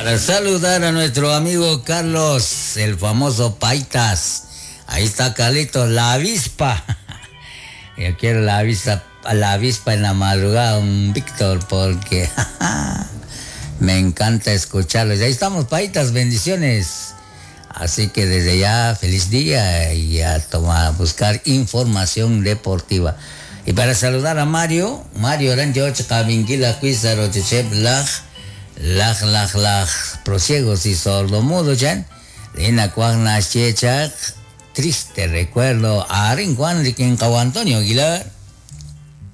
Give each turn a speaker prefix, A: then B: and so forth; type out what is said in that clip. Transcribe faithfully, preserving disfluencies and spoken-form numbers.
A: Para saludar a nuestro amigo Carlos, el famoso Paitas. Ahí está Carlitos, la avispa. Yo quiero la avispa, la avispa en la madrugada, un Víctor, porque me encanta escucharlos. Y ahí estamos, Paitas, bendiciones. Así que desde ya, feliz día y a tomar, a buscar información deportiva. Y para saludar a Mario, Mario Rancho Cabinquila, Cuizaro, Chechep, Laj, Laj, Laj, Laj, Prosiegos y Sordomudo, Chan, Lina Cuagna, Chechak, triste recuerdo a Rincuan, Riquín, Antonio Aguilar.